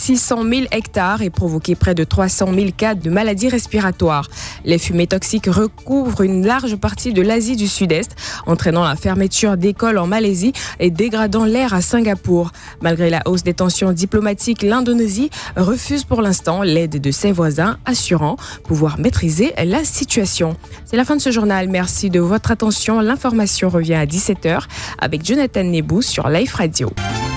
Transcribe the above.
600 000 hectares et provoqué près de 300 000 cas de maladies respiratoires. Les fumées toxiques recouvrent une large partie de l'Asie du Sud-Est, entraînant la fermeture d'écoles en Malaisie et dégradant l'air à Singapour. Malgré la hausse des tensions diplomatiques, l'Indonésie refuse pour l'instant l'aide de ses voisins, assurant pouvoir maîtriser la situation. C'est la fin de ce journal. Merci de votre attention. L'information revient à 17h avec Jonathan Nebou sur Life Radio.